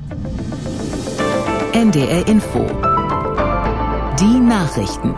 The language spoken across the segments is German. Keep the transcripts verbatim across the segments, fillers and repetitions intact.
N D R Info. Die Nachrichten.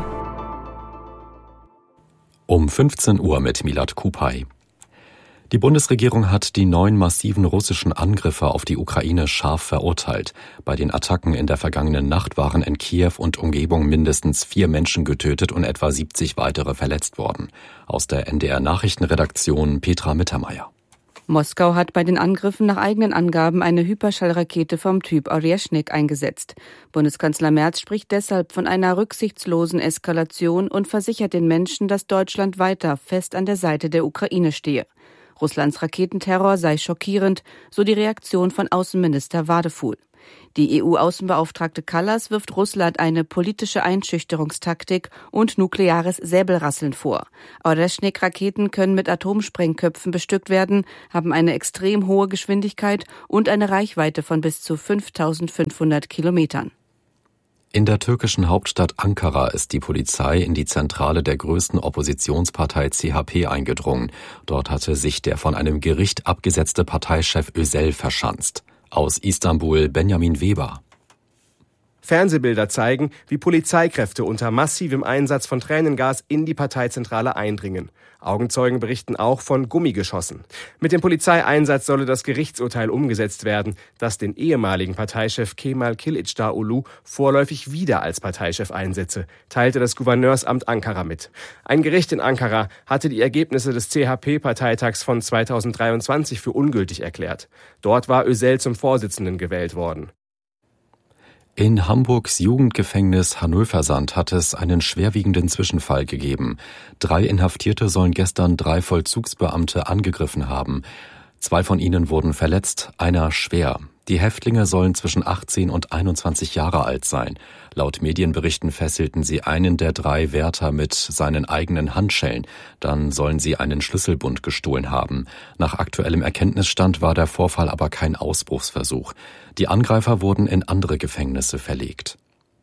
Um fünfzehn Uhr mit Milad Kupay. Die Bundesregierung hat die neun massiven russischen Angriffe auf die Ukraine scharf verurteilt. Bei den Attacken in der vergangenen Nacht waren in Kiew und Umgebung mindestens vier Menschen getötet und etwa siebzig weitere verletzt worden. Aus der N D R-Nachrichtenredaktion Petra Mittermeier. Moskau hat bei den Angriffen nach eigenen Angaben eine Hyperschallrakete vom Typ Oryeshnik eingesetzt. Bundeskanzler Merz spricht deshalb von einer rücksichtslosen Eskalation und versichert den Menschen, dass Deutschland weiter fest an der Seite der Ukraine stehe. Russlands Raketenterror sei schockierend, so die Reaktion von Außenminister Wadefuhl. Die E U-Außenbeauftragte Kallas wirft Russland eine politische Einschüchterungstaktik und nukleares Säbelrasseln vor. Oryeshnik-Raketen können mit Atomsprengköpfen bestückt werden, haben eine extrem hohe Geschwindigkeit und eine Reichweite von bis zu fünftausendfünfhundert Kilometern. In der türkischen Hauptstadt Ankara ist die Polizei in die Zentrale der größten Oppositionspartei C H P eingedrungen. Dort hatte sich der von einem Gericht abgesetzte Parteichef Özel verschanzt. Aus Istanbul Benjamin Weber. Fernsehbilder zeigen, wie Polizeikräfte unter massivem Einsatz von Tränengas in die Parteizentrale eindringen. Augenzeugen berichten auch von Gummigeschossen. Mit dem Polizeieinsatz solle das Gerichtsurteil umgesetzt werden, das den ehemaligen Parteichef Kemal Kılıçdaroğlu vorläufig wieder als Parteichef einsetze, teilte das Gouverneursamt Ankara mit. Ein Gericht in Ankara hatte die Ergebnisse des C H P-Parteitags von zweitausenddreiundzwanzig für ungültig erklärt. Dort war Özel zum Vorsitzenden gewählt worden. In Hamburgs Jugendgefängnis Hannoversand hat es einen schwerwiegenden Zwischenfall gegeben. Drei Inhaftierte sollen gestern drei Vollzugsbeamte angegriffen haben. Zwei von ihnen wurden verletzt, einer schwer. Die Häftlinge sollen zwischen achtzehn und einundzwanzig Jahre alt sein. Laut Medienberichten fesselten sie einen der drei Wärter mit seinen eigenen Handschellen. Dann sollen sie einen Schlüsselbund gestohlen haben. Nach aktuellem Erkenntnisstand war der Vorfall aber kein Ausbruchsversuch. Die Angreifer wurden in andere Gefängnisse verlegt.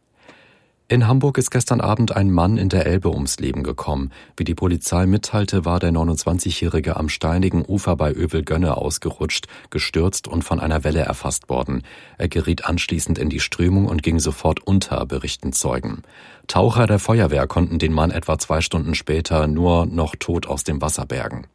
In Hamburg ist gestern Abend ein Mann in der Elbe ums Leben gekommen. Wie die Polizei mitteilte, war der neunundzwanzigjährige am steinigen Ufer bei Övelgönne ausgerutscht, gestürzt und von einer Welle erfasst worden. Er geriet anschließend in die Strömung und ging sofort unter, berichten Zeugen. Taucher der Feuerwehr konnten den Mann etwa zwei Stunden später nur noch tot aus dem Wasser bergen.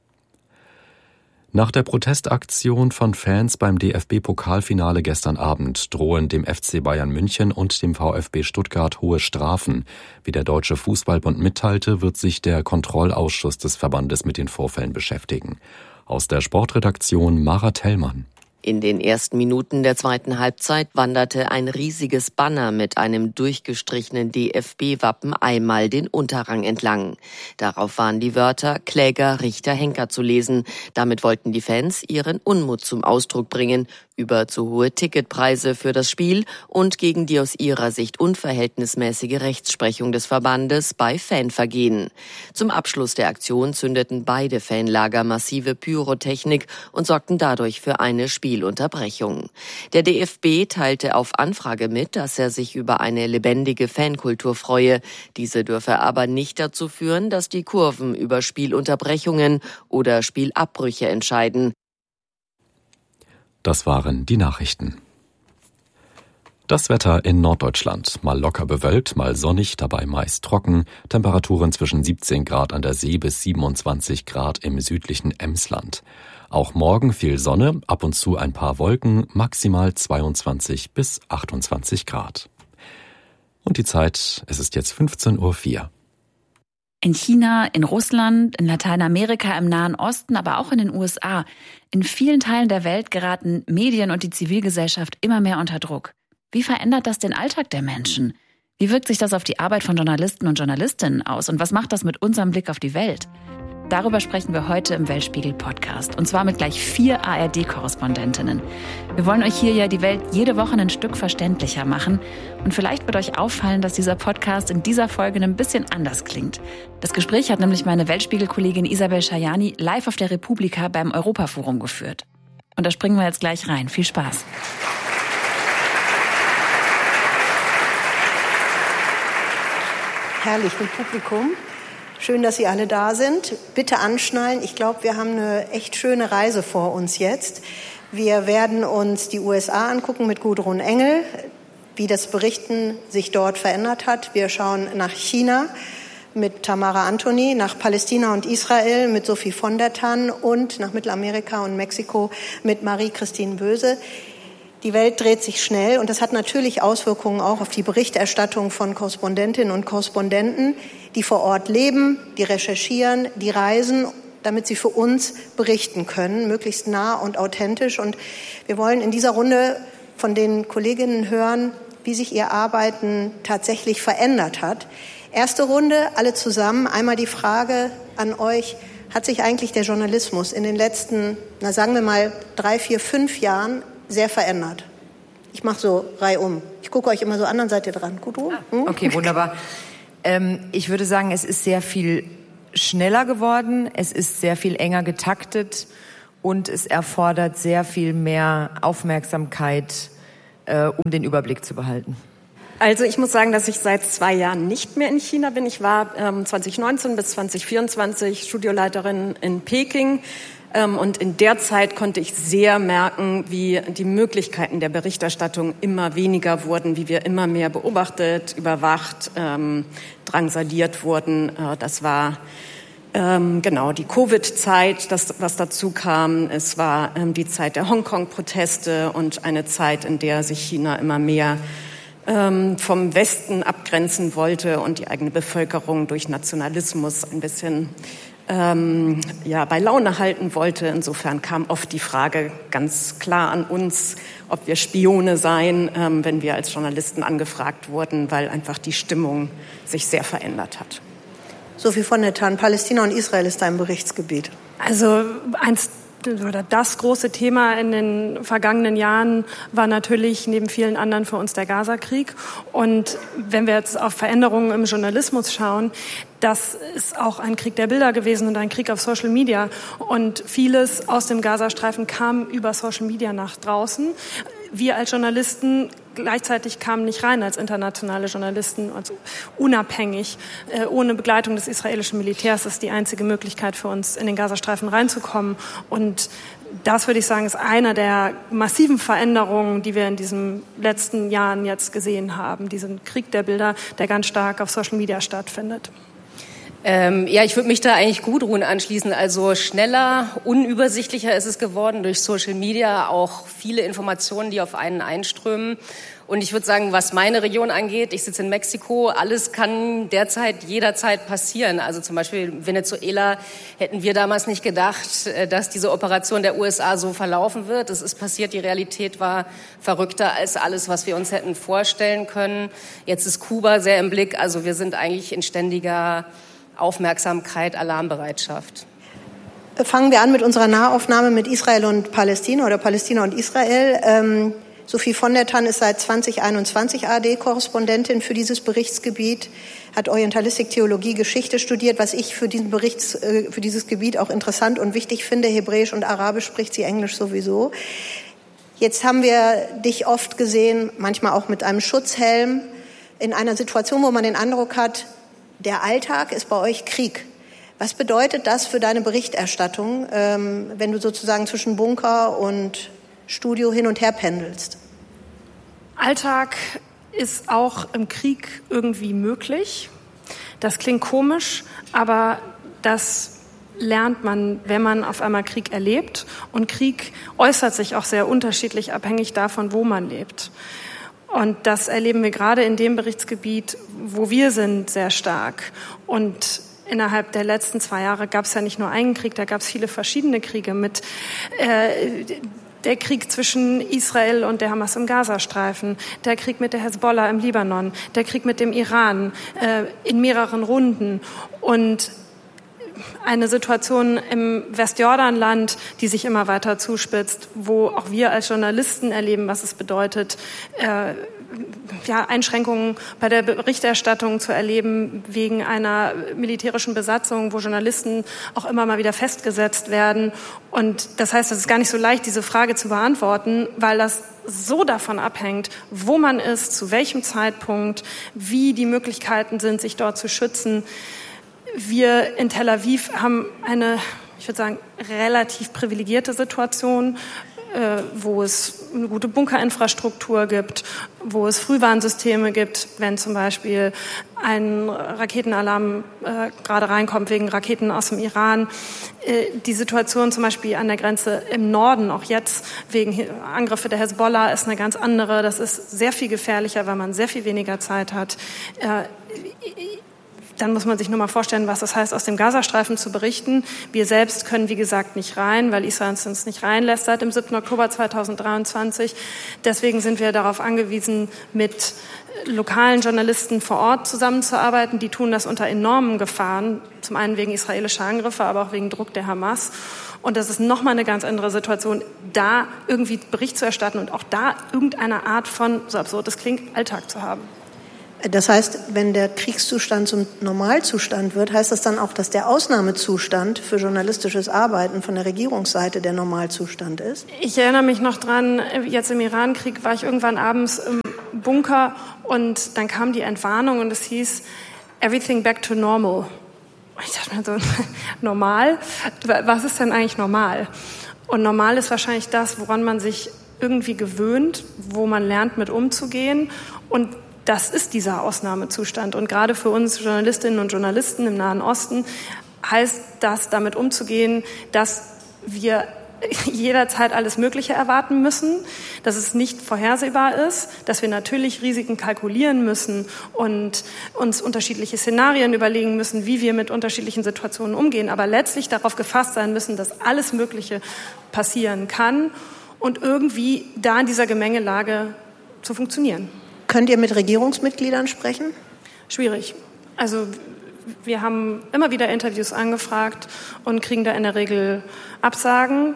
Nach der Protestaktion von Fans beim D F B-Pokalfinale gestern Abend drohen dem F C Bayern München und dem VfB Stuttgart hohe Strafen. Wie der Deutsche Fußballbund mitteilte, wird sich der Kontrollausschuss des Verbandes mit den Vorfällen beschäftigen. Aus der Sportredaktion Mara Tellmann. In den ersten Minuten der zweiten Halbzeit wanderte ein riesiges Banner mit einem durchgestrichenen D F B-Wappen einmal den Unterrang entlang. Darauf waren die Wörter Kläger, Richter, Henker zu lesen. Damit wollten die Fans ihren Unmut zum Ausdruck bringen über zu hohe Ticketpreise für das Spiel und gegen die aus ihrer Sicht unverhältnismäßige Rechtsprechung des Verbandes bei Fanvergehen. Zum Abschluss der Aktion zündeten beide Fanlager massive Pyrotechnik und sorgten dadurch für eine Spielunterbrechung. Der D F B teilte auf Anfrage mit, dass er sich über eine lebendige Fankultur freue. Diese dürfe aber nicht dazu führen, dass die Kurven über Spielunterbrechungen oder Spielabbrüche entscheiden. Das waren die Nachrichten. Das Wetter in Norddeutschland. Mal locker bewölkt, mal sonnig, dabei meist trocken. Temperaturen zwischen siebzehn Grad an der See bis siebenundzwanzig Grad im südlichen Emsland. Auch morgen viel Sonne, ab und zu ein paar Wolken, maximal zweiundzwanzig bis achtundzwanzig Grad. Und die Zeit, es ist jetzt fünfzehn Uhr vier. In China, in Russland, in Lateinamerika, im Nahen Osten, aber auch in den U S A. In vielen Teilen der Welt geraten Medien und die Zivilgesellschaft immer mehr unter Druck. Wie verändert das den Alltag der Menschen? Wie wirkt sich das auf die Arbeit von Journalisten und Journalistinnen aus? Und was macht das mit unserem Blick auf die Welt? Darüber sprechen wir heute im Weltspiegel-Podcast. Und zwar mit gleich vier A R D-Korrespondentinnen. Wir wollen euch hier ja die Welt jede Woche ein Stück verständlicher machen. Und vielleicht wird euch auffallen, dass dieser Podcast in dieser Folge ein bisschen anders klingt. Das Gespräch hat nämlich meine Weltspiegel-Kollegin Isabel Schajani live auf der Republika beim Europaforum geführt. Und da springen wir jetzt gleich rein. Viel Spaß. Herrlich mit Publikum. Schön, dass Sie alle da sind. Bitte anschnallen. Ich glaube, wir haben eine echt schöne Reise vor uns jetzt. Wir werden uns die U S A angucken mit Gudrun Engel, wie das Berichten sich dort verändert hat. Wir schauen nach China mit Tamara Antony, nach Palästina und Israel mit Sophie von der Tann und nach Mittelamerika und Mexiko mit Marie-Christine Böse. Die Welt dreht sich schnell und das hat natürlich Auswirkungen auch auf die Berichterstattung von Korrespondentinnen und Korrespondenten, die vor Ort leben, die recherchieren, die reisen, damit sie für uns berichten können, möglichst nah und authentisch. Und wir wollen in dieser Runde von den Kolleginnen hören, wie sich ihr Arbeiten tatsächlich verändert hat. Erste Runde, alle zusammen. Einmal die Frage an euch, hat sich eigentlich der Journalismus in den letzten, na sagen wir mal, drei, vier, fünf Jahren sehr verändert? Ich mache so reihum. Ich gucke euch immer so an, dann seid ihr dran. Gut, hm? Okay, wunderbar. ähm, ich würde sagen, es ist sehr viel schneller geworden, es ist sehr viel enger getaktet und es erfordert sehr viel mehr Aufmerksamkeit, äh, um den Überblick zu behalten. Also ich muss sagen, dass ich seit zwei Jahren nicht mehr in China bin. Ich war ähm, zwanzig neunzehn bis zwanzig vierundzwanzig Studioleiterin in Peking. Ähm, und in der Zeit konnte ich sehr merken, wie die Möglichkeiten der Berichterstattung immer weniger wurden, wie wir immer mehr beobachtet, überwacht, ähm, drangsaliert wurden. Äh, das war ähm, genau die Covid-Zeit, das, was dazu kam. Es war ähm, die Zeit der Hongkong-Proteste und eine Zeit, in der sich China immer mehr vom Westen abgrenzen wollte und die eigene Bevölkerung durch Nationalismus ein bisschen ähm, ja, bei Laune halten wollte. Insofern kam oft die Frage ganz klar an uns, ob wir Spione seien, ähm, wenn wir als Journalisten angefragt wurden, weil einfach die Stimmung sich sehr verändert hat. Sophie von der Tann, Palästina und Israel ist dein Berichtsgebiet. Also eins oder das große Thema in den vergangenen Jahren war natürlich neben vielen anderen für uns der Gaza-Krieg. Und wenn wir jetzt auf Veränderungen im Journalismus schauen, das ist auch ein Krieg der Bilder gewesen und ein Krieg auf Social Media. Und vieles aus dem Gazastreifen kam über Social Media nach draußen. Wir als Journalisten gleichzeitig kamen nicht rein als internationale Journalisten, also unabhängig, äh, ohne Begleitung des israelischen Militärs. Das ist die einzige Möglichkeit für uns, in den Gazastreifen reinzukommen. Und das, würde ich sagen, ist eine der massiven Veränderungen, die wir in diesen letzten Jahren jetzt gesehen haben. Diesen Krieg der Bilder, der ganz stark auf Social Media stattfindet. Ähm, ja, ich würde mich da eigentlich Gudrun anschließen. Also schneller, unübersichtlicher ist es geworden durch Social Media, auch viele Informationen, die auf einen einströmen. Und ich würde sagen, was meine Region angeht, ich sitze in Mexiko, alles kann derzeit jederzeit passieren. Also zum Beispiel Venezuela hätten wir damals nicht gedacht, dass diese Operation der U S A so verlaufen wird. Es ist passiert, die Realität war verrückter als alles, was wir uns hätten vorstellen können. Jetzt ist Kuba sehr im Blick, also wir sind eigentlich in ständiger Aufmerksamkeit, Alarmbereitschaft. Fangen wir an mit unserer Nahaufnahme mit Israel und Palästina oder Palästina und Israel. Ähm, Sophie von der Tann ist seit zwanzig einundzwanzig A R D-Korrespondentin für dieses Berichtsgebiet, hat Orientalistik, Theologie, Geschichte studiert, was ich für diesen Berichts, äh, für dieses Gebiet auch interessant und wichtig finde. Hebräisch und Arabisch spricht sie, Englisch sowieso. Jetzt haben wir dich oft gesehen, manchmal auch mit einem Schutzhelm, in einer Situation, wo man den Eindruck hat, der Alltag ist bei euch Krieg. Was bedeutet das für deine Berichterstattung, ähm, wenn du sozusagen zwischen Bunker und Studio hin und her pendelst? Alltag ist auch im Krieg irgendwie möglich. Das klingt komisch, aber das lernt man, wenn man auf einmal Krieg erlebt. Und Krieg äußert sich auch sehr unterschiedlich, abhängig davon, wo man lebt. Und das erleben wir gerade in dem Berichtsgebiet, wo wir sind, sehr stark. Und innerhalb der letzten zwei Jahre gab es ja nicht nur einen Krieg, da gab es viele verschiedene Kriege mit äh, der Krieg zwischen Israel und der Hamas im Gazastreifen, der Krieg mit der Hezbollah im Libanon, der Krieg mit dem Iran äh, in mehreren Runden und eine Situation im Westjordanland, die sich immer weiter zuspitzt, wo auch wir als Journalisten erleben, was es bedeutet, äh, ja, Einschränkungen bei der Berichterstattung zu erleben wegen einer militärischen Besatzung, wo Journalisten auch immer mal wieder festgesetzt werden. Und das heißt, es ist gar nicht so leicht, diese Frage zu beantworten, weil das so davon abhängt, wo man ist, zu welchem Zeitpunkt, wie die Möglichkeiten sind, sich dort zu schützen. Wir in Tel Aviv haben eine, ich würde sagen, relativ privilegierte Situation. äh, wo es eine gute Bunkerinfrastruktur gibt, wo es Frühwarnsysteme gibt, wenn zum Beispiel ein Raketenalarm äh, gerade reinkommt wegen Raketen aus dem Iran. Äh, die Situation zum Beispiel an der Grenze im Norden, auch jetzt wegen Angriffe der Hezbollah, ist eine ganz andere. Das ist sehr viel gefährlicher, weil man sehr viel weniger Zeit hat. Äh, Dann muss man sich nur mal vorstellen, was das heißt, aus dem Gazastreifen zu berichten. Wir selbst können, wie gesagt, nicht rein, weil Israel uns nicht reinlässt seit dem siebten Oktober zweitausenddreiundzwanzig. Deswegen sind wir darauf angewiesen, mit lokalen Journalisten vor Ort zusammenzuarbeiten. Die tun das unter enormen Gefahren, zum einen wegen israelischer Angriffe, aber auch wegen Druck der Hamas. Und das ist nochmal eine ganz andere Situation, da irgendwie Bericht zu erstatten und auch da irgendeine Art von, so absurd es klingt, Alltag zu haben. Das heißt, wenn der Kriegszustand zum Normalzustand wird, heißt das dann auch, dass der Ausnahmezustand für journalistisches Arbeiten von der Regierungsseite der Normalzustand ist? Ich erinnere mich noch dran, jetzt im Irankrieg war ich irgendwann abends im Bunker und dann kam die Entwarnung und es hieß, everything back to normal. Ich dachte mir so, normal? Was ist denn eigentlich normal? Und normal ist wahrscheinlich das, woran man sich irgendwie gewöhnt, wo man lernt, mit umzugehen. Und das ist dieser Ausnahmezustand. Und gerade für uns Journalistinnen und Journalisten im Nahen Osten heißt das, damit umzugehen, dass wir jederzeit alles Mögliche erwarten müssen, dass es nicht vorhersehbar ist, dass wir natürlich Risiken kalkulieren müssen und uns unterschiedliche Szenarien überlegen müssen, wie wir mit unterschiedlichen Situationen umgehen, aber letztlich darauf gefasst sein müssen, dass alles Mögliche passieren kann und irgendwie da in dieser Gemengelage zu funktionieren. Könnt ihr mit Regierungsmitgliedern sprechen? Schwierig. Also wir haben immer wieder Interviews angefragt und kriegen da in der Regel Absagen.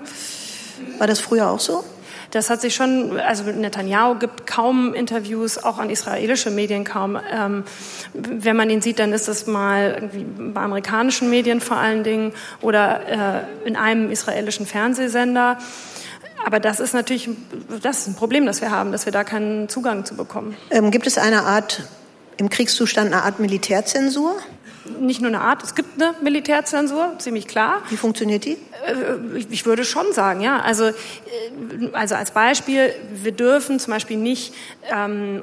War das früher auch so? Das hat sich schon, also Netanyahu gibt kaum Interviews, auch an israelische Medien kaum. Ähm, wenn man ihn sieht, dann ist das mal irgendwie bei amerikanischen Medien vor allen Dingen oder äh, in einem israelischen Fernsehsender. Aber das ist natürlich das ist ein Problem, das wir haben, dass wir da keinen Zugang zu bekommen. Ähm, gibt es eine Art, im Kriegszustand eine Art Militärzensur? Nicht nur eine Art, es gibt eine Militärzensur, ziemlich klar. Wie funktioniert die? Ich würde schon sagen, ja. Also, also als Beispiel, wir dürfen zum Beispiel nicht ähm,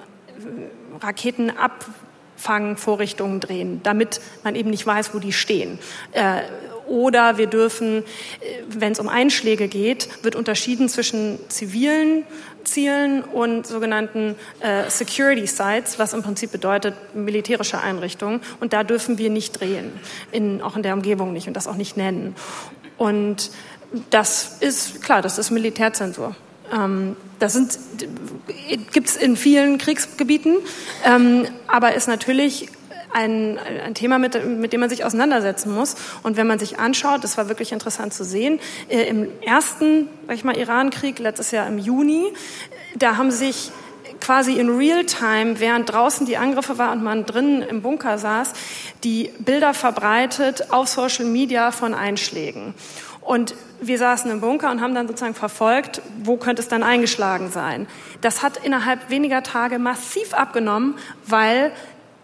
Raketenabfangvorrichtungen drehen, damit man eben nicht weiß, wo die stehen. Äh, Oder wir dürfen, wenn es um Einschläge geht, wird unterschieden zwischen zivilen Zielen und sogenannten äh, Security Sites, was im Prinzip bedeutet militärische Einrichtungen. Und da dürfen wir nicht drehen, in, auch in der Umgebung nicht und das auch nicht nennen. Und das ist, klar, das ist Militärzensur. Ähm, das sind, gibt's in vielen Kriegsgebieten, ähm, aber ist natürlich Ein, ein Thema, mit, mit dem man sich auseinandersetzen muss. Und wenn man sich anschaut, das war wirklich interessant zu sehen, äh, im ersten, sag ich mal, Irankrieg, letztes Jahr im Juni, da haben sich quasi in Realtime, während draußen die Angriffe waren und man drinnen im Bunker saß, die Bilder verbreitet auf Social Media von Einschlägen. Und wir saßen im Bunker und haben dann sozusagen verfolgt, wo könnte es dann eingeschlagen sein. Das hat innerhalb weniger Tage massiv abgenommen, weil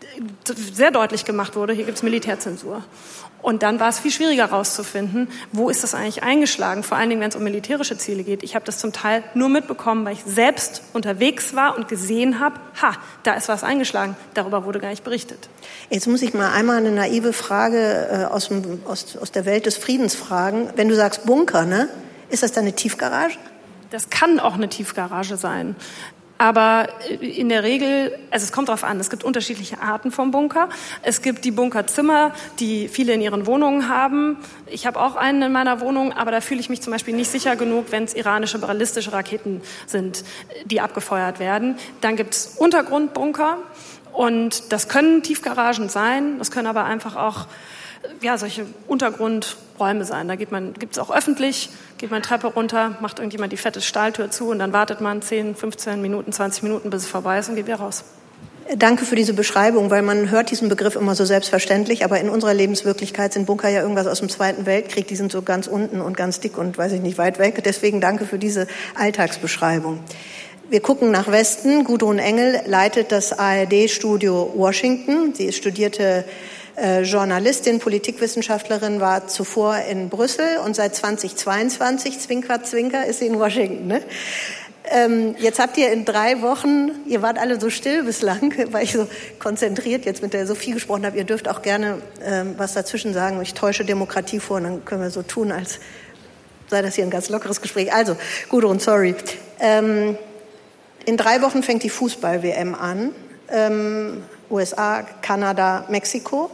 sehr deutlich gemacht wurde, hier gibt es Militärzensur. Und dann war es viel schwieriger herauszufinden, wo ist das eigentlich eingeschlagen, vor allen Dingen, wenn es um militärische Ziele geht. Ich habe das zum Teil nur mitbekommen, weil ich selbst unterwegs war und gesehen habe, ha, da ist was eingeschlagen. Darüber wurde gar nicht berichtet. Jetzt muss ich mal einmal eine naive Frage äh, aus, dem, aus, aus der Welt des Friedens fragen. Wenn du sagst Bunker, ne, ist das dann eine Tiefgarage? Das kann auch eine Tiefgarage sein. Aber in der Regel, also es kommt darauf an, es gibt unterschiedliche Arten vom Bunker. Es gibt die Bunkerzimmer, die viele in ihren Wohnungen haben. Ich habe auch einen in meiner Wohnung, aber da fühle ich mich zum Beispiel nicht sicher genug, wenn es iranische ballistische Raketen sind, die abgefeuert werden. Dann gibt es Untergrundbunker und das können Tiefgaragen sein, das können aber einfach auch ja, solche Untergrundräume sein. Da geht man, gibt's auch öffentlich, geht man Treppe runter, macht irgendjemand die fette Stahltür zu und dann wartet man zehn, fünfzehn Minuten, zwanzig Minuten, bis es vorbei ist und geht wieder raus. Danke für diese Beschreibung, weil man hört diesen Begriff immer so selbstverständlich, aber in unserer Lebenswirklichkeit sind Bunker ja irgendwas aus dem Zweiten Weltkrieg, die sind so ganz unten und ganz dick und weiß ich nicht, weit weg. Deswegen danke für diese Alltagsbeschreibung. Wir gucken nach Westen. Gudrun Engel leitet das A R D-Studio Washington. Sie ist studierte äh, Journalistin, Politikwissenschaftlerin, war zuvor in Brüssel und seit zweitausendzweiundzwanzig, Zwinker, Zwinker, ist sie in Washington, ne? Ähm, jetzt habt ihr in drei Wochen, ihr wart alle so still bislang, weil ich so konzentriert jetzt mit der Sophie gesprochen habe. Ihr dürft auch gerne ähm, was dazwischen sagen. Ich täusche Demokratie vor und dann können wir so tun, als sei das hier ein ganz lockeres Gespräch. Also, Gudrun, sorry. Ähm, in drei Wochen fängt die Fußball-W M an. Ähm, U S A, Kanada, Mexiko.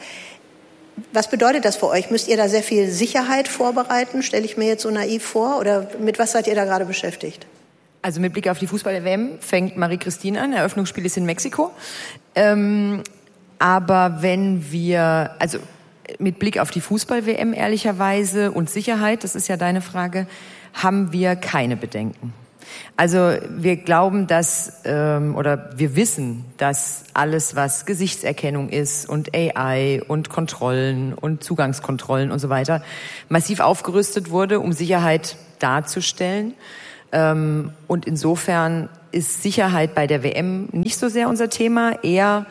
Was bedeutet das für euch? Müsst ihr da sehr viel Sicherheit vorbereiten? Stelle ich mir jetzt so naiv vor? Oder mit was seid ihr da gerade beschäftigt? Also mit Blick auf die Fußball-W M fängt Marie-Christine an. Eröffnungsspiel ist in Mexiko. Ähm, aber wenn wir, also mit Blick auf die Fußball-W M ehrlicherweise und Sicherheit, das ist ja deine Frage, haben wir keine Bedenken. Also wir glauben, dass, ähm, oder wir wissen, dass alles, was Gesichtserkennung ist und A I und Kontrollen und Zugangskontrollen und so weiter, massiv aufgerüstet wurde, um Sicherheit darzustellen. Und insofern ist Sicherheit bei der W M nicht so sehr unser Thema, eher,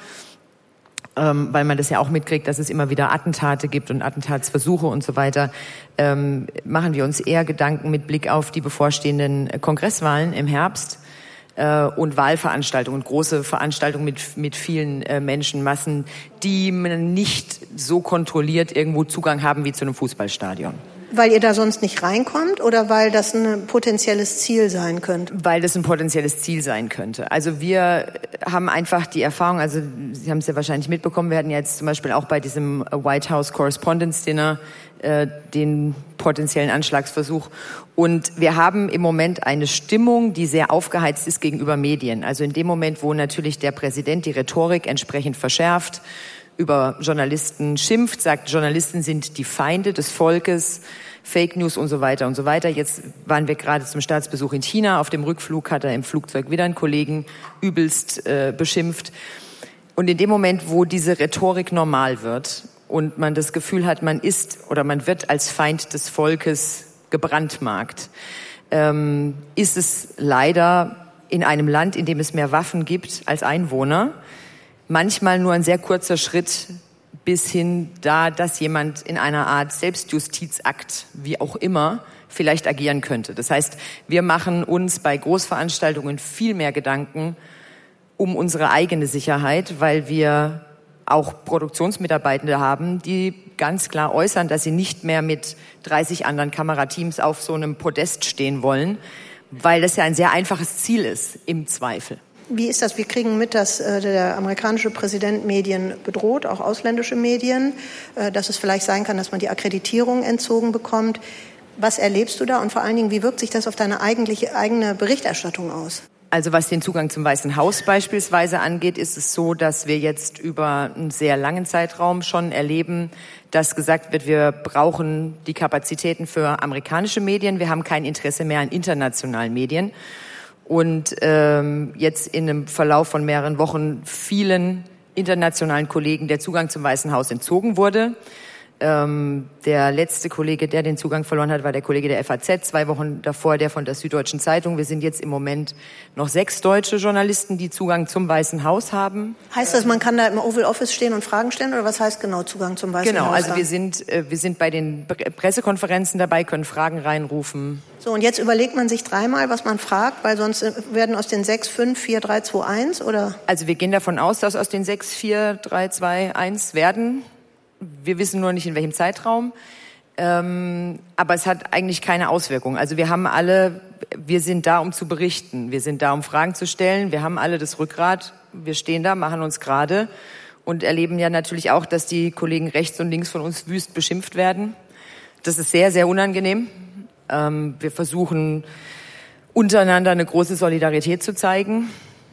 ähm, weil man das ja auch mitkriegt, dass es immer wieder Attentate gibt und Attentatsversuche und so weiter, ähm, machen wir uns eher Gedanken mit Blick auf die bevorstehenden Kongresswahlen im Herbst äh, und Wahlveranstaltungen, große Veranstaltungen mit, mit vielen äh, Menschenmassen, die man nicht so kontrolliert irgendwo Zugang haben wie zu einem Fußballstadion. Weil ihr da sonst nicht reinkommt oder weil das ein potenzielles Ziel sein könnte? Weil das ein potenzielles Ziel sein könnte. Also wir haben einfach die Erfahrung, also Sie haben es ja wahrscheinlich mitbekommen, wir hatten ja jetzt zum Beispiel auch bei diesem White House Correspondents Dinner äh, den potenziellen Anschlagsversuch. Und wir haben im Moment eine Stimmung, die sehr aufgeheizt ist gegenüber Medien. Also in dem Moment, wo natürlich der Präsident die Rhetorik entsprechend verschärft, über Journalisten schimpft, sagt, Journalisten sind die Feinde des Volkes, Fake News und so weiter und so weiter. Jetzt waren wir gerade zum Staatsbesuch in China. Auf dem Rückflug hat er im Flugzeug wieder einen Kollegen übelst äh, beschimpft. Und in dem Moment, wo diese Rhetorik normal wird und man das Gefühl hat, man ist oder man wird als Feind des Volkes gebrandmarkt, ähm, ist es leider in einem Land, in dem es mehr Waffen gibt als Einwohner, manchmal nur ein sehr kurzer Schritt bis hin da, dass jemand in einer Art Selbstjustizakt, wie auch immer, vielleicht agieren könnte. Das heißt, wir machen uns bei Großveranstaltungen viel mehr Gedanken um unsere eigene Sicherheit, weil wir auch Produktionsmitarbeitende haben, die ganz klar äußern, dass sie nicht mehr mit dreißig anderen Kamerateams auf so einem Podest stehen wollen, weil das ja ein sehr einfaches Ziel ist, im Zweifel. Wie ist das? Wir kriegen mit, dass äh, der amerikanische Präsident Medien bedroht, auch ausländische Medien, äh, dass es vielleicht sein kann, dass man die Akkreditierung entzogen bekommt. Was erlebst du da und vor allen Dingen, wie wirkt sich das auf deine eigentliche, eigene Berichterstattung aus? Also was den Zugang zum Weißen Haus beispielsweise angeht, ist es so, dass wir jetzt über einen sehr langen Zeitraum schon erleben, dass gesagt wird, wir brauchen die Kapazitäten für amerikanische Medien, wir haben kein Interesse mehr an internationalen Medien. Und ähm, jetzt in einem Verlauf von mehreren Wochen vielen internationalen Kollegen der Zugang zum Weißen Haus entzogen wurde. Ähm, der letzte Kollege, der den Zugang verloren hat, war der Kollege der F A Z, zwei Wochen davor der von der Süddeutschen Zeitung. Wir sind jetzt im Moment noch sechs deutsche Journalisten, die Zugang zum Weißen Haus haben. Heißt das, man kann da im Oval Office stehen und Fragen stellen, oder was heißt genau Zugang zum Weißen genau, Haus? Genau, also wir sind, äh, wir sind bei den Pressekonferenzen dabei, können Fragen reinrufen. So, und jetzt überlegt man sich dreimal, was man fragt, weil sonst werden aus den sechs, fünf, vier, drei, zwei, eins, oder? Also wir gehen davon aus, dass aus den sechs, vier, drei, zwei, eins werden. Wir wissen nur nicht, in welchem Zeitraum. Ähm, aber es hat eigentlich keine Auswirkungen. Also wir haben alle, wir sind da, um zu berichten. Wir sind da, um Fragen zu stellen. Wir haben alle das Rückgrat. Wir stehen da, machen uns gerade und erleben ja natürlich auch, dass die Kollegen rechts und links von uns wüst beschimpft werden. Das ist sehr, sehr unangenehm. Ähm, wir versuchen untereinander eine große Solidarität zu zeigen,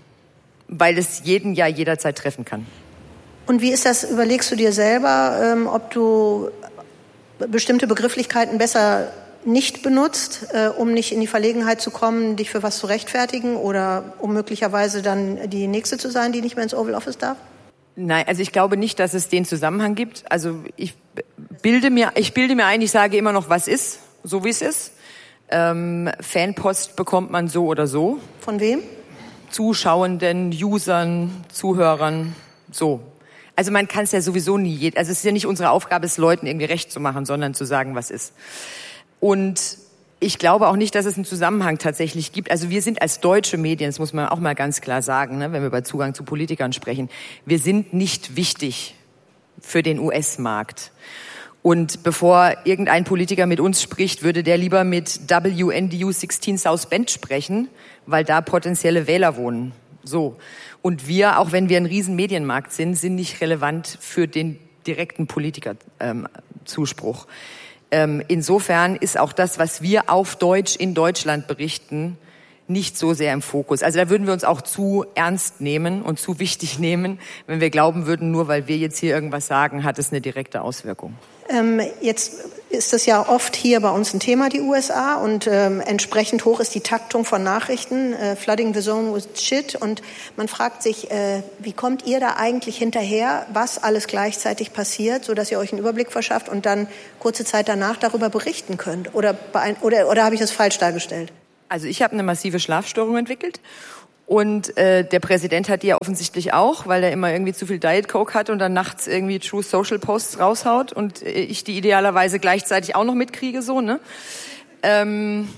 weil es jeden ja jederzeit treffen kann. Und wie ist das, überlegst du dir selber, ähm, ob du bestimmte Begrifflichkeiten besser nicht benutzt, äh, um nicht in die Verlegenheit zu kommen, dich für was zu rechtfertigen oder um möglicherweise dann die Nächste zu sein, die nicht mehr ins Oval Office darf? Nein, also ich glaube nicht, dass es den Zusammenhang gibt. Also ich bilde mir, ich bilde mir ein, ich sage immer noch, was ist, so wie es ist. Ähm, Fanpost bekommt man so oder so. Von wem? Zuschauenden, Usern, Zuhörern, so. Also man kann es ja sowieso nie, also es ist ja nicht unsere Aufgabe, es Leuten irgendwie recht zu machen, sondern zu sagen, was ist. Und ich glaube auch nicht, dass es einen Zusammenhang tatsächlich gibt. Also wir sind als deutsche Medien, das muss man auch mal ganz klar sagen, ne, wenn wir über Zugang zu Politikern sprechen, wir sind nicht wichtig für den U S-Markt. Und bevor irgendein Politiker mit uns spricht, würde der lieber mit W N D U sechzehn South Bend sprechen, weil da potenzielle Wähler wohnen. So. Und wir, auch wenn wir ein riesen Medienmarkt sind, sind nicht relevant für den direkten Politikerzuspruch. Ähm, insofern ist auch das, was wir auf Deutsch in Deutschland berichten, nicht so sehr im Fokus. Also da würden wir uns auch zu ernst nehmen und zu wichtig nehmen, wenn wir glauben würden, nur weil wir jetzt hier irgendwas sagen, hat es eine direkte Auswirkung. Ähm, jetzt ist das ja oft hier bei uns ein Thema, die U S A, und ähm, entsprechend hoch ist die Taktung von Nachrichten, äh, flooding the zone with shit, und man fragt sich, äh, wie kommt ihr da eigentlich hinterher, was alles gleichzeitig passiert, sodass ihr euch einen Überblick verschafft und dann kurze Zeit danach darüber berichten könnt? Oder, oder, oder habe ich das falsch dargestellt? Also ich habe eine massive Schlafstörung entwickelt. Und äh, der Präsident hat die ja offensichtlich auch, weil er immer irgendwie zu viel Diet Coke hat und dann nachts irgendwie True Social Posts raushaut und äh, ich die idealerweise gleichzeitig auch noch mitkriege, so, ne? Ähm,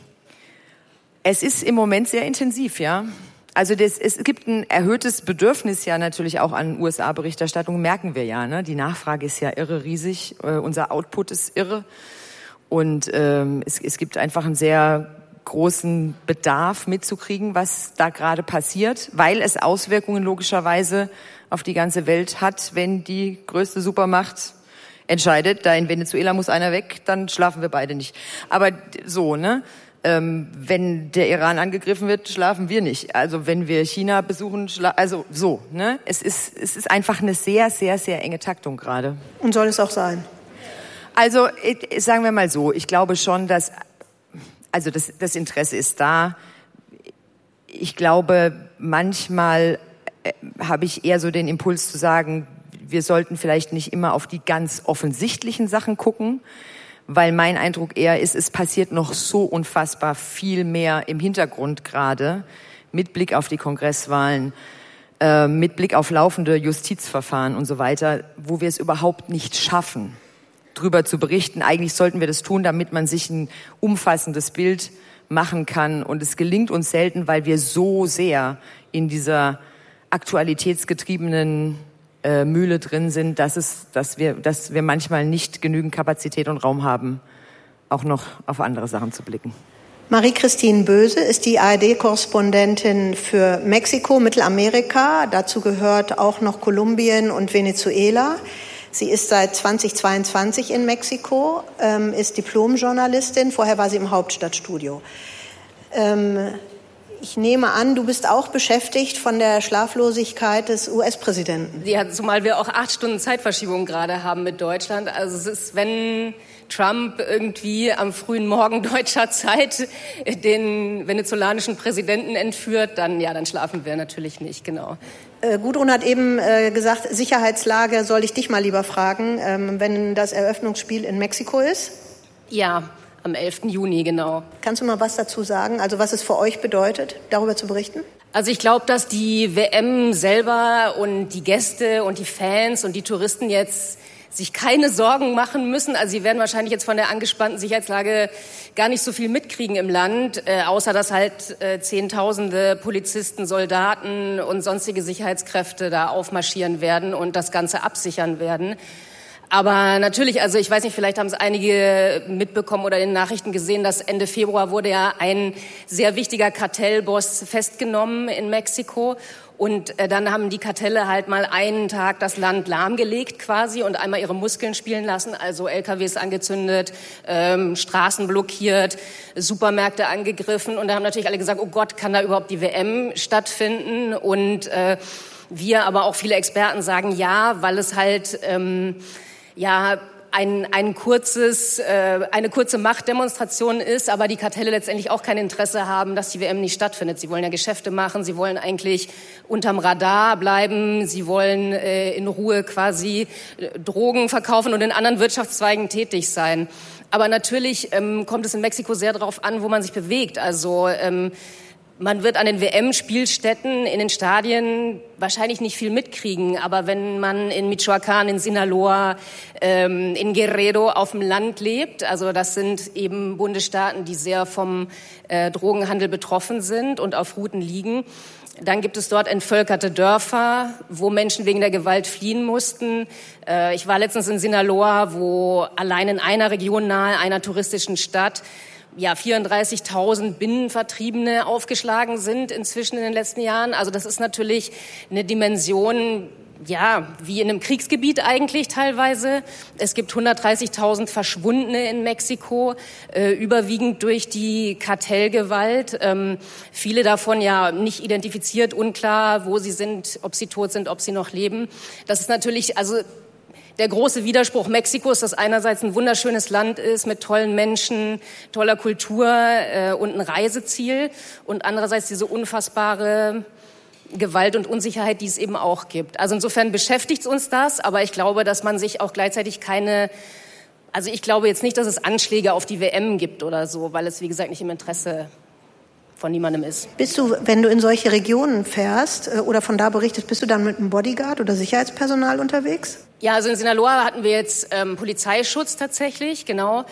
es ist im Moment sehr intensiv, ja. Also das, es gibt ein erhöhtes Bedürfnis ja natürlich auch an U S A-Berichterstattung, merken wir ja, ne? Die Nachfrage ist ja irre riesig, äh, unser Output ist irre und ähm, es, es gibt einfach einen sehr großen Bedarf mitzukriegen, was da gerade passiert, weil es Auswirkungen logischerweise auf die ganze Welt hat, wenn die größte Supermacht entscheidet, da in Venezuela muss einer weg, dann schlafen wir beide nicht. Aber so, ne? Ähm, wenn der Iran angegriffen wird, schlafen wir nicht. Also wenn wir China besuchen, schla- also so, ne? Es ist, es ist einfach eine sehr, sehr, sehr enge Taktung gerade. Und soll es auch sein? Also ich, sagen wir mal so, ich glaube schon, dass Also das, das Interesse ist da. Ich glaube, manchmal äh, habe ich eher so den Impuls zu sagen, wir sollten vielleicht nicht immer auf die ganz offensichtlichen Sachen gucken, weil mein Eindruck eher ist, es passiert noch so unfassbar viel mehr im Hintergrund gerade, mit Blick auf die Kongresswahlen, äh, mit Blick auf laufende Justizverfahren und so weiter, wo wir es überhaupt nicht schaffen, drüber zu berichten. Eigentlich sollten wir das tun, damit man sich ein umfassendes Bild machen kann. Und es gelingt uns selten, weil wir so sehr in dieser aktualitätsgetriebenen äh, Mühle drin sind, dass es, dass wir, dass wir manchmal nicht genügend Kapazität und Raum haben, auch noch auf andere Sachen zu blicken. Marie-Christine Böse ist die A R D-Korrespondentin für Mexiko, Mittelamerika. Dazu gehört auch noch Kolumbien und Venezuela. Sie ist seit zweitausendzweiundzwanzig in Mexiko, ähm, ist Diplomjournalistin. Vorher war sie im Hauptstadtstudio. Ähm, ich nehme an, du bist auch beschäftigt von der Schlaflosigkeit des U S-Präsidenten. Ja, zumal wir auch acht Stunden Zeitverschiebung gerade haben mit Deutschland. Also es ist, wenn Trump irgendwie am frühen Morgen deutscher Zeit den venezolanischen Präsidenten entführt, dann ja, dann schlafen wir natürlich nicht, genau. Äh, Gudrun hat eben äh, gesagt, Sicherheitslage soll ich dich mal lieber fragen, ähm, wenn das Eröffnungsspiel in Mexiko ist? Ja, am elften Juni, genau. Kannst du mal was dazu sagen, also was es für euch bedeutet, darüber zu berichten? Also ich glaube, dass die W M selber und die Gäste und die Fans und die Touristen jetzt sich keine Sorgen machen müssen. Also sie werden wahrscheinlich jetzt von der angespannten Sicherheitslage gar nicht so viel mitkriegen im Land, äh, außer dass halt äh, Zehntausende Polizisten, Soldaten und sonstige Sicherheitskräfte da aufmarschieren werden und das Ganze absichern werden. Aber natürlich, also ich weiß nicht, vielleicht haben es einige mitbekommen oder in den Nachrichten gesehen, dass Ende Februar wurde ja ein sehr wichtiger Kartellboss festgenommen in Mexiko. Und äh, dann haben die Kartelle halt mal einen Tag das Land lahmgelegt quasi und einmal ihre Muskeln spielen lassen, also L K Ws angezündet, ähm, Straßen blockiert, Supermärkte angegriffen. Und da haben natürlich alle gesagt, oh Gott, kann da überhaupt die W M stattfinden? Und äh, wir, aber auch viele Experten sagen ja, weil es halt ähm, ja ein, ein kurzes, äh, eine kurze Machtdemonstration ist, aber die Kartelle letztendlich auch kein Interesse haben, dass die W M nicht stattfindet. Sie wollen ja Geschäfte machen, sie wollen eigentlich unterm Radar bleiben, sie wollen äh, in Ruhe quasi äh, Drogen verkaufen und in anderen Wirtschaftszweigen tätig sein. Aber natürlich ähm, kommt es in Mexiko sehr darauf an, wo man sich bewegt. Also ähm, Man wird an den W M-Spielstätten in den Stadien wahrscheinlich nicht viel mitkriegen, aber wenn man in Michoacán, in Sinaloa, ähm, in Guerrero auf dem Land lebt, also das sind eben Bundesstaaten, die sehr vom äh, Drogenhandel betroffen sind und auf Routen liegen, dann gibt es dort entvölkerte Dörfer, wo Menschen wegen der Gewalt fliehen mussten. Äh, ich war letztens in Sinaloa, wo allein in einer Region nahe einer touristischen Stadt ja, vierunddreißigtausend Binnenvertriebene aufgeschlagen sind inzwischen in den letzten Jahren. Also das ist natürlich eine Dimension, ja, wie in einem Kriegsgebiet eigentlich teilweise. Es gibt hundertdreißigtausend Verschwundene in Mexiko, äh, überwiegend durch die Kartellgewalt. Ähm, viele davon ja nicht identifiziert, unklar, wo sie sind, ob sie tot sind, ob sie noch leben. Das ist natürlich, also der große Widerspruch Mexikos, das einerseits ein wunderschönes Land ist mit tollen Menschen, toller Kultur äh, und ein Reiseziel und andererseits diese unfassbare Gewalt und Unsicherheit, die es eben auch gibt. Also insofern beschäftigt uns das, aber ich glaube, dass man sich auch gleichzeitig keine, also ich glaube jetzt nicht, dass es Anschläge auf die W M gibt oder so, weil es, wie gesagt, nicht im Interesse von niemandem ist. Bist du, wenn du in solche Regionen fährst äh, oder von da berichtest, bist du dann mit einem Bodyguard oder Sicherheitspersonal unterwegs? Ja, also in Sinaloa hatten wir jetzt ähm, Polizeischutz tatsächlich, genau.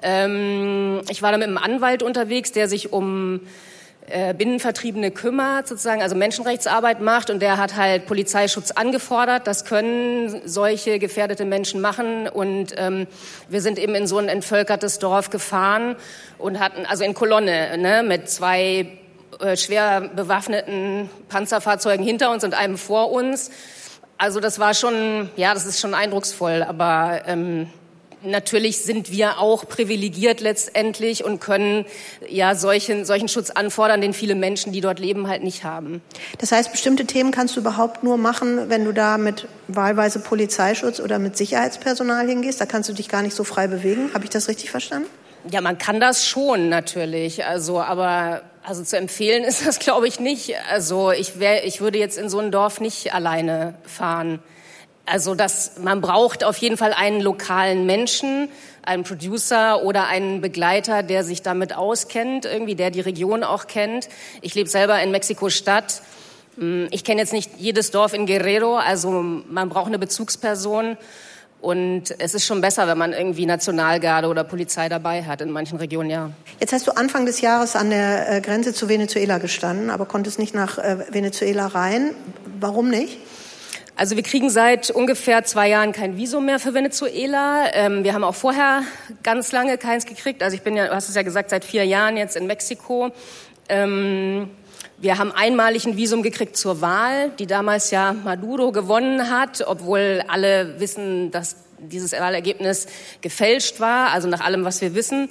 Ähm, ich war da mit einem Anwalt unterwegs, der sich um äh, Binnenvertriebene kümmert, sozusagen, also Menschenrechtsarbeit macht, und der hat halt Polizeischutz angefordert. Das können solche gefährdete Menschen machen, und ähm, wir sind eben in so ein entvölkertes Dorf gefahren und hatten, also in Kolonne, ne, mit zwei äh, schwer bewaffneten Panzerfahrzeugen hinter uns und einem vor uns. Also das war schon, ja, das ist schon eindrucksvoll, aber ähm, natürlich sind wir auch privilegiert letztendlich und können ja solchen, solchen Schutz anfordern, den viele Menschen, die dort leben, halt nicht haben. Das heißt, bestimmte Themen kannst du überhaupt nur machen, wenn du da mit wahlweise Polizeischutz oder mit Sicherheitspersonal hingehst? Da kannst du dich gar nicht so frei bewegen. Habe ich das richtig verstanden? Ja, man kann das schon natürlich, also aber also zu empfehlen ist das, glaube ich, nicht. Also ich wär, ich würde jetzt in so ein Dorf nicht alleine fahren. Also das, man braucht auf jeden Fall einen lokalen Menschen, einen Producer oder einen Begleiter, der sich damit auskennt, irgendwie der die Region auch kennt. Ich lebe selber in Mexiko-Stadt. Ich kenne jetzt nicht jedes Dorf in Guerrero, also man braucht eine Bezugsperson. Und es ist schon besser, wenn man irgendwie Nationalgarde oder Polizei dabei hat, in manchen Regionen, ja. Jetzt hast du Anfang des Jahres an der äh, Grenze zu Venezuela gestanden, aber konntest nicht nach äh, Venezuela rein. Warum nicht? Also wir kriegen seit ungefähr zwei Jahren kein Visum mehr für Venezuela. Ähm, wir haben auch vorher ganz lange keins gekriegt. Also ich bin ja, du hast es ja gesagt, seit vier Jahren jetzt in Mexiko. Ähm, Wir haben einmalig ein Visum gekriegt zur Wahl, die damals ja Maduro gewonnen hat, obwohl alle wissen, dass dieses Wahlergebnis gefälscht war, also nach allem, was wir wissen.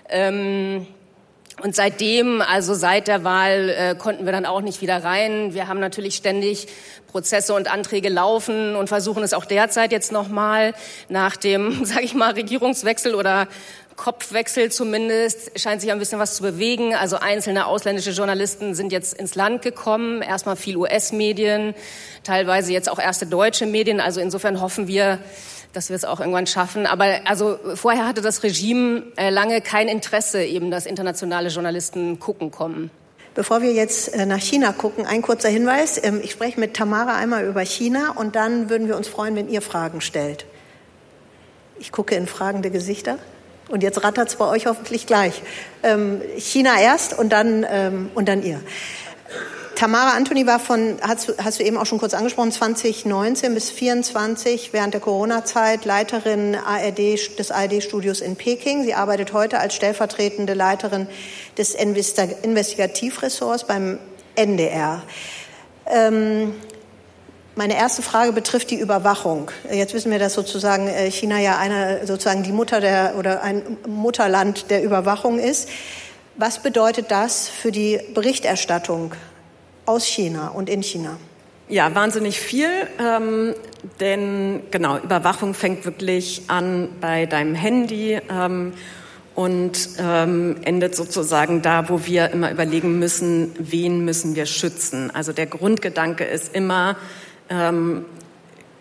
Und seitdem, also seit der Wahl, konnten wir dann auch nicht wieder rein. Wir haben natürlich ständig Prozesse und Anträge laufen und versuchen es auch derzeit jetzt nochmal nach dem, sage ich mal, Regierungswechsel oder Kopfwechsel zumindest, scheint sich ein bisschen was zu bewegen. Also einzelne ausländische Journalisten sind jetzt ins Land gekommen, erstmal viel U S-Medien, teilweise jetzt auch erste deutsche Medien. Also insofern hoffen wir, dass wir es auch irgendwann schaffen. Aber also vorher hatte das Regime äh, lange kein Interesse, eben, dass internationale Journalisten gucken kommen. Bevor wir jetzt äh, nach China gucken, ein kurzer Hinweis. Ähm, ich spreche mit Tamara einmal über China und dann würden wir uns freuen, wenn ihr Fragen stellt. Ich gucke in fragende Gesichter. Und jetzt rattert es bei euch hoffentlich gleich. Ähm, China erst und dann, ähm, und dann ihr. Tamara Antony war von, hast, hast du eben auch schon kurz angesprochen, zwanzig neunzehn bis vierundzwanzig während der Corona-Zeit Leiterin A R D, des A R D-Studios in Peking. Sie arbeitet heute als stellvertretende Leiterin des Investigativressorts beim N D R. Ähm, Meine erste Frage betrifft die Überwachung. Jetzt wissen wir, dass sozusagen China ja eine, sozusagen die Mutter der, oder ein Mutterland der Überwachung ist. Was bedeutet das für die Berichterstattung aus China und in China? Ja, wahnsinnig viel, ähm, denn genau, Überwachung fängt wirklich an bei deinem Handy ähm, und ähm, endet sozusagen da, wo wir immer überlegen müssen, wen müssen wir schützen. Also der Grundgedanke ist immer, Ähm,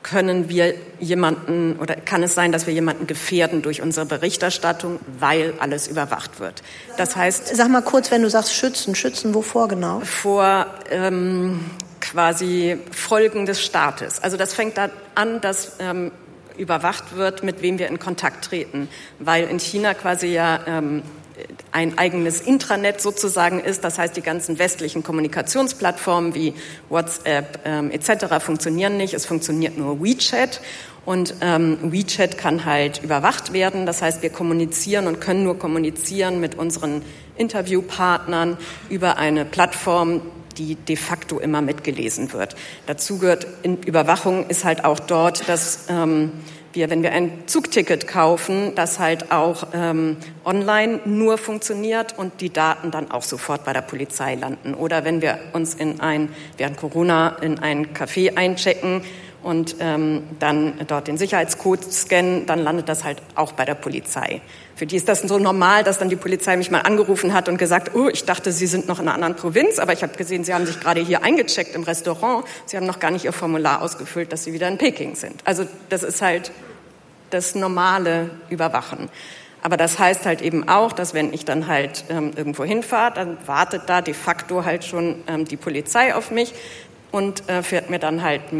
können wir jemanden oder kann es sein, dass wir jemanden gefährden durch unsere Berichterstattung, weil alles überwacht wird. Das heißt, sag mal kurz, wenn du sagst schützen, schützen wovor genau? Vor ähm, quasi Folgen des Staates. Also das fängt da an, dass ähm, überwacht wird, mit wem wir in Kontakt treten, weil in China quasi ja ähm, ein eigenes Intranet sozusagen ist. Das heißt, die ganzen westlichen Kommunikationsplattformen wie WhatsApp ähm, et cetera funktionieren nicht. Es funktioniert nur WeChat. Und ähm, WeChat kann halt überwacht werden. Das heißt, wir kommunizieren und können nur kommunizieren mit unseren Interviewpartnern über eine Plattform, die de facto immer mitgelesen wird. Dazu gehört in Überwachung ist halt auch dort, dass ähm, wir, wenn wir ein Zugticket kaufen, das halt auch ähm, online nur funktioniert und die Daten dann auch sofort bei der Polizei landen. Oder wenn wir uns in ein, während Corona in ein Café einchecken und ähm, dann dort den Sicherheitscode scannen, dann landet das halt auch bei der Polizei. Für die ist das so normal, dass dann die Polizei mich mal angerufen hat und gesagt, oh, ich dachte, Sie sind noch in einer anderen Provinz, aber ich habe gesehen, Sie haben sich gerade hier eingecheckt im Restaurant. Sie haben noch gar nicht Ihr Formular ausgefüllt, dass Sie wieder in Peking sind. Also das ist halt das normale Überwachen. Aber das heißt halt eben auch, dass wenn ich dann halt ähm, irgendwo hinfahre, dann wartet da de facto halt schon ähm, die Polizei auf mich und äh, fährt mir dann halt